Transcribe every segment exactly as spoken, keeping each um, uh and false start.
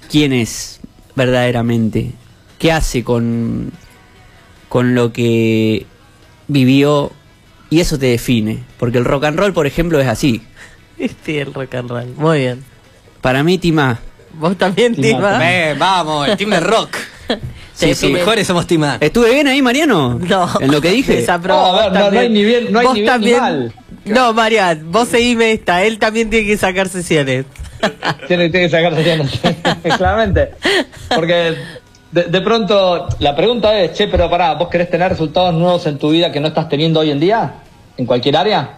quién es verdaderamente, qué hace con, con lo que vivió, y eso te define. Porque el rock and roll, por ejemplo, es así. Este el rock and roll. Muy bien. Para mí, Timá. ¿Vos también, Timá? Ven, vamos, el team de rock. Sí, Sí, sí. sí. Mejores somos Timá. ¿Estuve bien ahí, Mariano? No. ¿En lo que dije? Desaprobado. No, a ver, no, no hay ni bien, no hay Vos ni bien también. ni mal. No, Marian, vos seguime esta. Él también tiene que sacar sesiones. Tiene, tiene que sacar sesiones, claramente. Porque de, de pronto la pregunta es, che, pero pará, ¿vos querés tener resultados nuevos en tu vida que no estás teniendo hoy en día? ¿En cualquier área?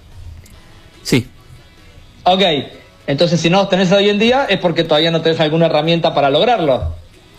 Sí. Ok, entonces si no los tenés hoy en día es porque todavía no tenés alguna herramienta para lograrlo.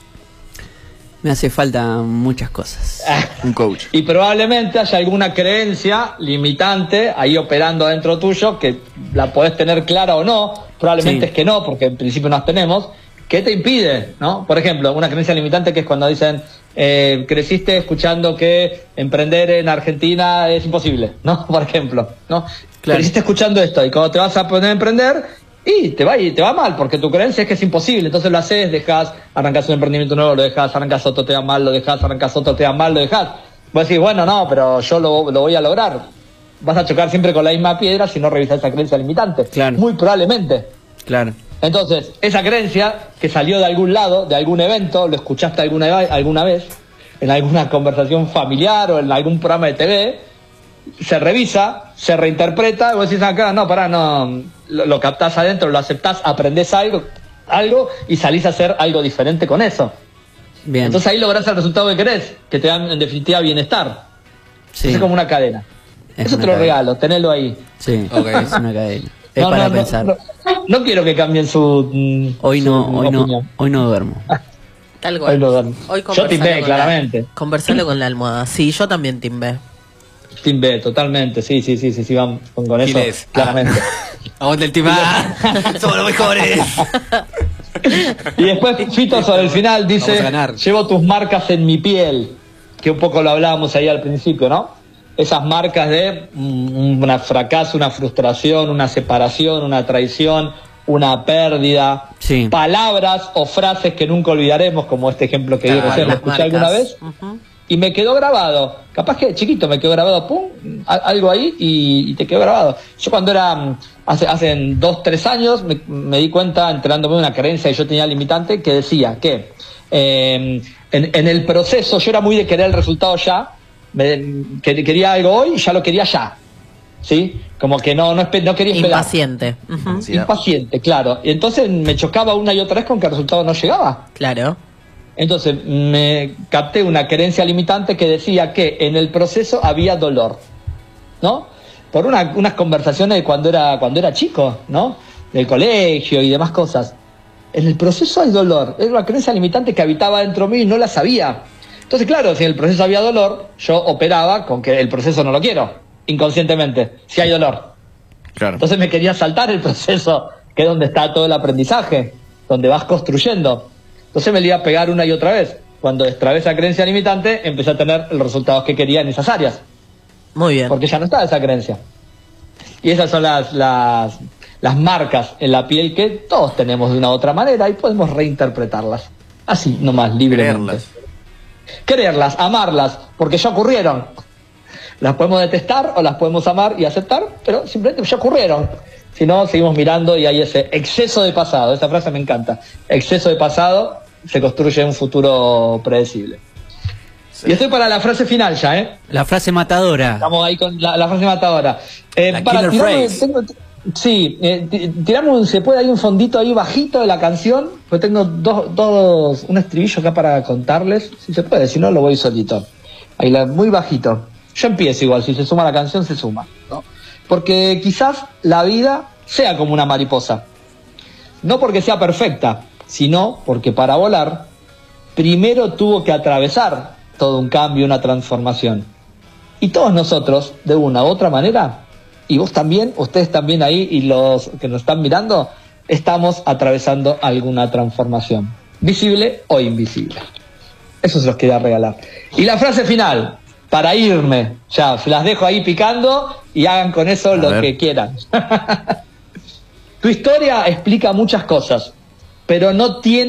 Me hace falta muchas cosas. Un coach. Y probablemente haya alguna creencia limitante ahí operando dentro tuyo, que la podés tener clara o no, probablemente Sí. es que no, porque en principio no las tenemos, que te impide, ¿no? Por ejemplo, una creencia limitante que es cuando dicen, eh, creciste escuchando que emprender en Argentina es imposible, ¿no? Por ejemplo, ¿no? Claro. Creciste escuchando esto, y cuando te vas a poner a emprender, y te va, y te va mal, porque tu creencia es que es imposible, entonces lo haces, dejas, arrancas un emprendimiento nuevo, lo dejas, arrancas otro, te va mal, lo dejas, arrancas otro, te va mal, lo dejas. Vos decís, bueno, no, pero yo lo, lo voy a lograr. Vas a chocar siempre con la misma piedra si no revisas esa creencia limitante. Claro. Muy probablemente. Claro. Entonces, esa creencia que salió de algún lado, de algún evento, lo escuchaste alguna, alguna vez, en alguna conversación familiar o en algún programa de T V, se revisa, se reinterpreta, y vos decís acá, no, pará, no, lo, lo captás adentro, lo aceptás, aprendés algo, algo y salís a hacer algo diferente con eso. Bien. Entonces ahí lográs el resultado que querés, que te dan en definitiva bienestar. Sí. Es como una cadena. Es Eso una te lo cadena. regalo, tenelo ahí. Sí, Ok. es una cadena. Es No, para no, no, pensar. No, no quiero que cambien su mm, Hoy no, su hoy no, opinión. hoy no duermo. Tal cual. Hoy lo dan. Hoy Yo timbé, conversalo con claramente. la- Conversalo con la almohada. Sí, yo también timbé. Team B, totalmente, sí, sí, sí, sí, sí, vamos con, con eso, Giles. claramente. Aguanta el Timá. Somos los mejores. Y después Fito sobre el final dice, Vamos a ganar. llevo tus marcas en mi piel, que un poco lo hablábamos ahí al principio, ¿no? Esas marcas de un una fracaso, una frustración, una separación, una traición, una pérdida, Sí. palabras o frases que nunca olvidaremos, como este ejemplo que di Claro, recién, ¿lo Las escuché marcas. alguna vez? Ujú. Y me quedó grabado. Capaz que chiquito me quedó grabado, pum, a- algo ahí y, y te quedó grabado. Yo cuando era, mm, hace, hace dos, tres años, me, me di cuenta, enterándome de una creencia que yo tenía limitante, que decía que eh, en, en el proceso, yo era muy de querer el resultado ya, me, que, quería algo hoy y ya lo quería ya. ¿Sí? Como que no, no, espe- no quería esperar. Impaciente. Ujú. Sí. Impaciente, claro. Y entonces me chocaba una y otra vez con que el resultado no llegaba. Claro. Entonces me capté una creencia limitante que decía que en el proceso había dolor, ¿no? Por una- unas conversaciones de cuando era, cuando era chico, ¿no? Del colegio y demás cosas. En el proceso hay dolor. Era una creencia limitante que habitaba dentro mío y no la sabía. Entonces, claro, si en el proceso había dolor, yo operaba con que el proceso no lo quiero, inconscientemente, si hay dolor. Claro. Entonces me quería saltar el proceso, que es donde está todo el aprendizaje, donde vas construyendo. Entonces me le iba a pegar una y otra vez. Cuando destrabé esa creencia limitante, empecé a tener los resultados que quería en esas áreas, Muy bien. porque ya no estaba esa creencia. Y esas son las, las, las marcas en la piel que todos tenemos de una u otra manera y podemos reinterpretarlas. Así, nomás, libremente. Creerlas. Creerlas, amarlas, porque ya ocurrieron. Las podemos detestar o las podemos amar y aceptar, pero simplemente ya ocurrieron. Si no, seguimos mirando y hay ese exceso de pasado. Esa frase me encanta. Exceso de pasado se construye un futuro predecible. Sí. Y estoy para la frase final ya, ¿eh? La frase matadora. Estamos ahí con la, la frase matadora. Eh, La para killer tirarme- phrase. tengo- sí, eh, ti- tiramos, un- se puede ahí un fondito ahí bajito de la canción, porque tengo dos, dos, un estribillo acá para contarles, si se puede, si no lo voy solito. Ahí la, muy bajito. Yo empiezo igual, si se suma la canción se suma, ¿no? Porque quizás la vida sea como una mariposa. No porque sea perfecta, sino porque para volar primero tuvo que atravesar todo un cambio, una transformación. Y todos nosotros, de una u otra manera, y vos también, ustedes también ahí y los que nos están mirando, estamos atravesando alguna transformación, visible o invisible. Eso se los quería regalar. Y la frase final, para irme, ya, se las dejo ahí picando y hagan con eso A lo ver. que quieran. Tu historia explica muchas cosas, pero no tiene